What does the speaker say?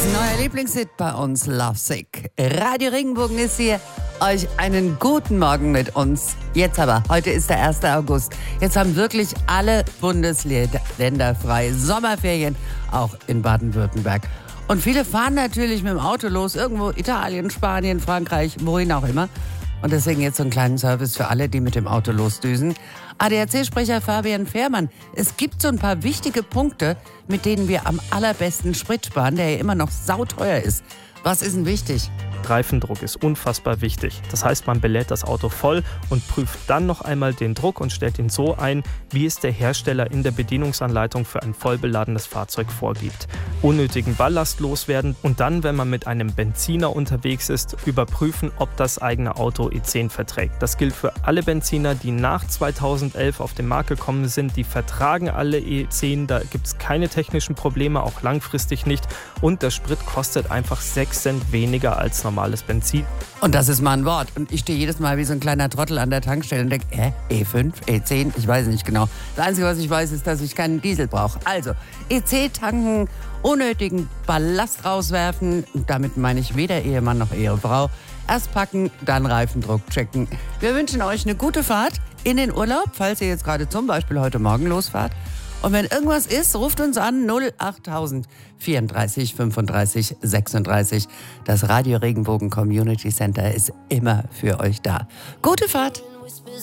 Neuer Lieblingshit bei uns, Lovesick. Radio Regenbogen ist hier. Euch einen guten Morgen mit uns. Jetzt aber, heute ist der 1. August. Jetzt haben wirklich alle Bundesländer frei. Sommerferien, auch in Baden-Württemberg. Und viele fahren natürlich mit dem Auto los, irgendwo Italien, Spanien, Frankreich, wohin auch immer. Und deswegen jetzt so einen kleinen Service für alle, die mit dem Auto losdüsen. ADAC-Sprecher Fabian Fährmann, es gibt so ein paar wichtige Punkte, mit denen wir am allerbesten Sprit sparen, der ja immer noch sauteuer ist. Was ist denn wichtig? Reifendruck ist unfassbar wichtig. Das heißt, man belädt das Auto voll und prüft dann noch einmal den Druck und stellt ihn so ein, wie es der Hersteller in der Bedienungsanleitung für ein vollbeladenes Fahrzeug vorgibt. Unnötigen Ballast loswerden und dann, wenn man mit einem Benziner unterwegs ist, überprüfen, ob das eigene Auto E10 verträgt. Das gilt für alle Benziner, die nach 2011 auf den Markt gekommen sind. Die vertragen alle E10, da gibt es keine technischen Probleme, auch langfristig nicht. Und der Sprit kostet einfach 6 Cent weniger als normales Benzin. Und das ist mal ein Wort. Und ich stehe jedes Mal wie so ein kleiner Trottel an der Tankstelle und denke, E5, E10, ich weiß nicht genau. Das Einzige, was ich weiß, ist, dass ich keinen Diesel brauche. Also, EC tanken, unnötigen Ballast rauswerfen. Und damit meine ich weder Ehemann noch Ehefrau. Erst packen, dann Reifendruck checken. Wir wünschen euch eine gute Fahrt in den Urlaub, falls ihr jetzt gerade zum Beispiel heute Morgen losfahrt. Und wenn irgendwas ist, ruft uns an 08000 34 35 36. Das Radio Regenbogen Community Center ist immer für euch da. Gute Fahrt!